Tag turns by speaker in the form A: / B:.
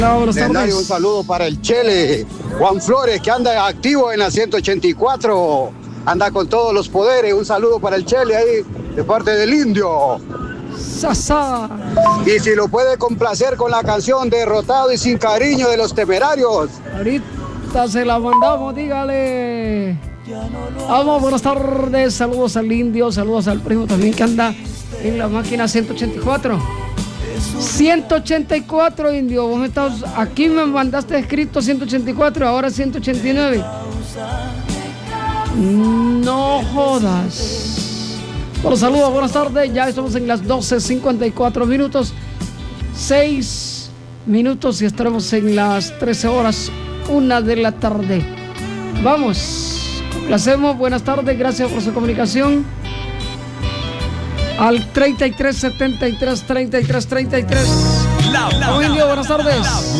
A: Buenas
B: tardes.
A: Darle un saludo para el Chele, Juan Flores, que anda activo en la 184, anda con todos los poderes. Un saludo para el Chele ahí, de parte del Indio.
B: Sasa.
A: Y si lo puede complacer con la canción Derrotado y Sin Cariño de Los Temerarios.
B: Ahorita se la mandamos, dígale. Vamos, buenas tardes, saludos al Indio, saludos al primo también que anda en la máquina 184. 184, Indio, vos me estás, aquí me mandaste escrito 184, ahora 189. No jodas. Bueno, saludos, buenas tardes, ya estamos en las 12:54 minutos, 6 minutos y estaremos en las 13 horas, 1 de la tarde. Vamos, lo hacemos, buenas tardes, gracias por su comunicación. Al 33 73 33 33. Indio, buenas tardes.